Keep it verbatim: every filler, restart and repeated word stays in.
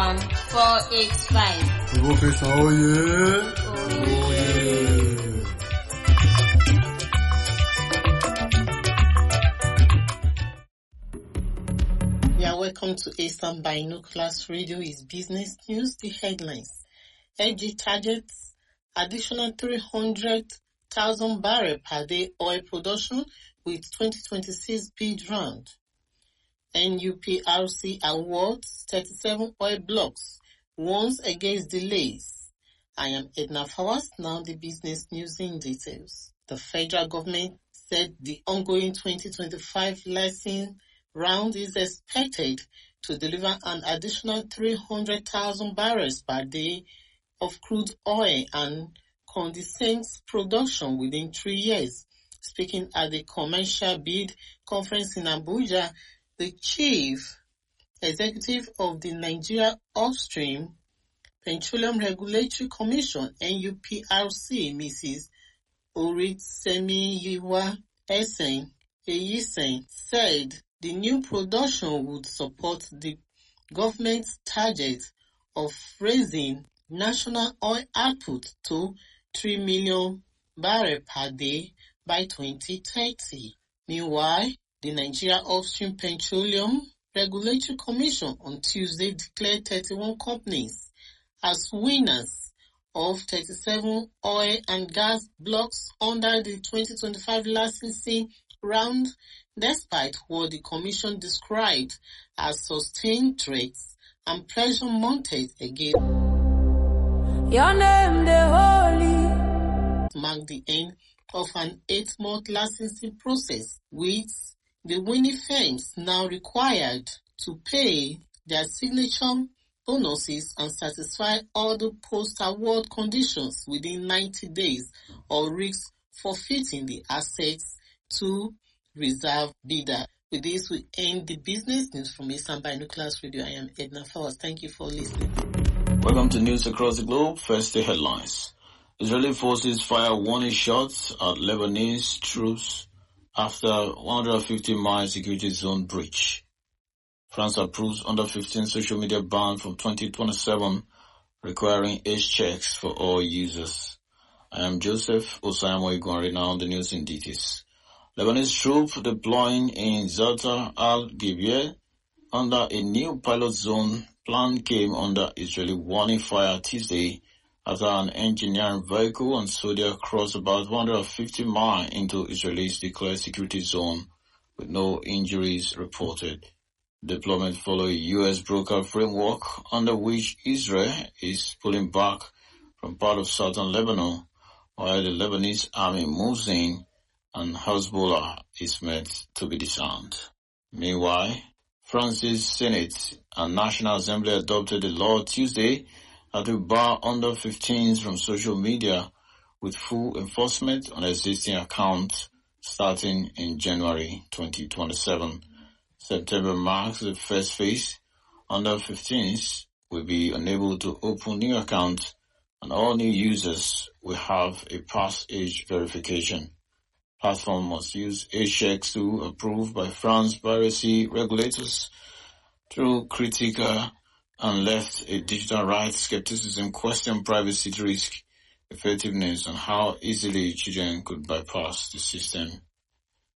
pound four eight five. Professor Oye. Oye. Yeah, welcome to Eastern Binoculars Radio. Is business news. The headlines: L G targets additional three hundred thousand barrel per day oil production with twenty twenty-six bid round. N U P R C awards thirty-seven oil blocks, warns against delays. I am Edna Fawaz. Now the business news in details. The federal government said the ongoing twenty twenty-five licensing round is expected to deliver an additional three hundred thousand barrels per day of crude oil and condensate production within three years. Speaking at the commercial bid conference in Abuja, the chief executive of the Nigeria Upstream Petroleum Regulatory Commission, N U P R C, Missus Oritsemiyiwa Esen Eyisen, said the new production would support the government's target of raising national oil output to three million barrels per day by twenty thirty. Meanwhile, the Nigeria Upstream Petroleum Regulatory Commission on Tuesday declared thirty-one companies as winners of thirty-seven oil and gas blocks under the twenty twenty-five licensing round, despite what the Commission described as sustained threats and pressure mounted against Your name the holy. Mark the end of an eight-month licensing process, with the winning firms now required to pay their signature bonuses and satisfy all the post-award conditions within ninety days, or risk forfeiting the assets to reserve bidder. With this, we end the business news from Eastern Binoculars Radio. I am Edna Fawaz. Thank you for listening. Welcome to news across the globe. First, the headlines. Israeli forces fire warning shots at Lebanese troops after one hundred fifty mile security zone breach. France approves under fifteen social media ban from twenty twenty-seven, requiring age checks for all users. I am Joseph Osayamo Igwanri. Now on the news in details. Lebanese troops deploying in Zalta al-Gibir under a new pilot zone plan came under Israeli warning fire Tuesday after an engineering vehicle and soldier crossed about one hundred fifty miles into Israel's declared security zone with no injuries reported. Deployment followed a U S broker framework under which Israel is pulling back from part of southern Lebanon, while the Lebanese army moves in and Hezbollah is meant to be disarmed. Meanwhile, France's Senate and National Assembly adopted a law Tuesday that will bar under fifteens from social media with full enforcement on existing accounts starting in January twenty twenty-seven. September marks the first phase. Under fifteens will be unable to open new accounts and all new users will have a past age verification. Platform must use age checks to approved by France piracy regulators. Through critical and left a digital rights skepticism question privacy risk, effectiveness, and how easily children could bypass the system.